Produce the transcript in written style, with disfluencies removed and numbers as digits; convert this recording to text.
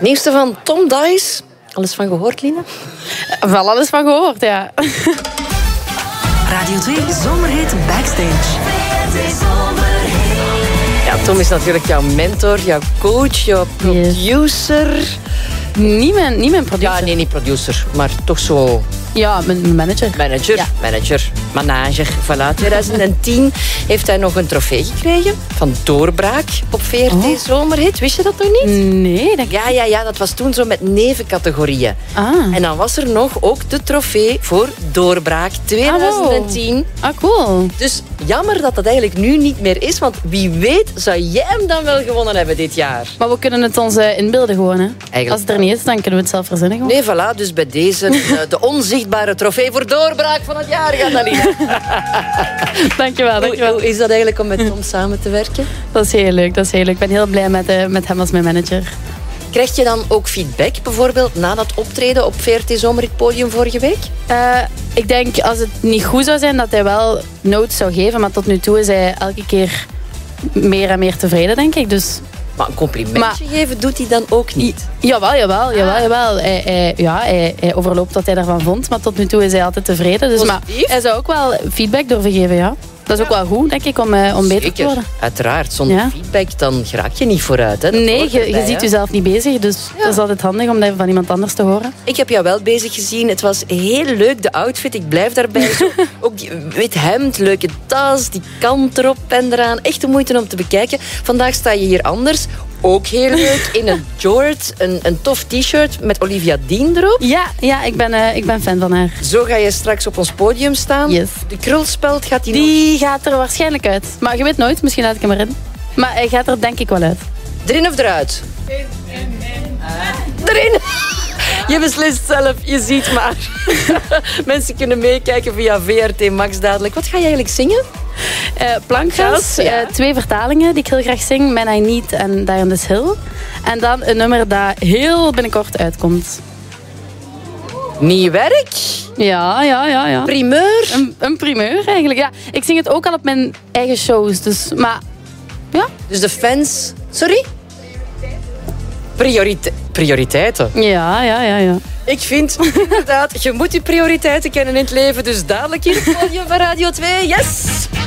Nieuwste van Tom Dice. Alles van gehoord, Lina? Wel alles van gehoord, ja. Radio 2 Zomerhit Backstage. Ja, Tom is natuurlijk jouw mentor, jouw coach, jouw producer. Yes. Niet mijn producer. Ja, nee, niet producer, maar toch zo... Ja, mijn manager. Manager, voilà. 2010 heeft hij nog een trofee gekregen van doorbraak op VRT Zomerhit. Wist je dat nog niet? Nee. Ja, dat was toen zo met nevencategorieën. En dan was er nog ook de trofee voor doorbraak 2010. Cool. Dus jammer dat dat eigenlijk nu niet meer is, want wie weet zou jij hem dan wel gewonnen hebben dit jaar. Maar we kunnen het ons inbeelden gewoon, hè. Als het er niet is, dan kunnen we het zelf verzinnen gewoon. Nee, voilà, dus bij deze de onzichtbare trofee voor doorbraak van het jaar gaat naar Lina. Dankjewel. Hoe is dat eigenlijk om met Tom samen te werken? Dat is heel leuk. Ik ben heel blij met hem als mijn manager. Krijg je dan ook feedback, bijvoorbeeld na dat optreden op VRT Zomerhit Podium vorige week? Ik denk, als het niet goed zou zijn, dat hij wel notes zou geven. Maar tot nu toe is hij elke keer meer en meer tevreden, denk ik. Dus... Maar een complimentje geven doet hij dan ook niet? Jawel. Hij overloopt wat hij daarvan vond. Maar tot nu toe is hij altijd tevreden. Dus, maar hij zou ook wel feedback durven geven, ja. Dat is ook wel goed, denk ik, om beter te worden. Uiteraard. Zonder feedback dan raak je niet vooruit. Hè? Je ziet jezelf niet bezig. Dus dat is altijd handig om dat van iemand anders te horen. Ik heb jou wel bezig gezien. Het was heel leuk, de outfit. Ik blijf daarbij. Zo, ook die wit hemd, leuke tas, die kant erop en eraan. Echt de moeite om te bekijken. Vandaag sta je hier anders. Ook heel leuk. In een jort, een tof t-shirt met Olivia Dean erop. Ja, ik ben fan van haar. Zo ga je straks op ons podium staan. Yes. De krulspeld gaat die gaat er waarschijnlijk uit. Maar je weet nooit, misschien laat ik hem erin. Maar hij gaat er denk ik wel uit. Erin of eruit? Erin! Je beslist zelf, je ziet maar. Mensen kunnen meekijken via VRT Max dadelijk. Wat ga je eigenlijk zingen? Plankgas, 2 vertalingen die ik heel graag zing. Man I Need en Die on This Hill. En dan een nummer dat heel binnenkort uitkomt. Nieuw werk? Ja. Primeur? Een primeur eigenlijk, ja. Ik zing het ook al op mijn eigen shows, dus... Maar, ja. Dus de fans... Sorry? Prioriteiten? Ja. Ik vind inderdaad, je moet je prioriteiten kennen in het leven. Dus dadelijk hier op het podium van Radio 2. Yes!